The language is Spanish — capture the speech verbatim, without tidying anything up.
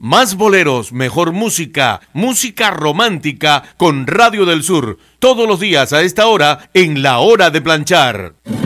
Más boleros, mejor música, música romántica con Radio del Sur. Todos los días a esta hora en La Hora de Planchar.